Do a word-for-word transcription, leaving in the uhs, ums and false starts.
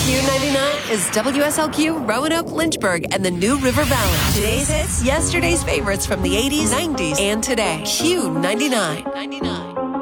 Q ninety-nine is W S L Q, Roanoke, Lynchburg, and the New River Valley. Today's hits, yesterday's favorites from the eighties, nineties, and today. Q ninety-nine.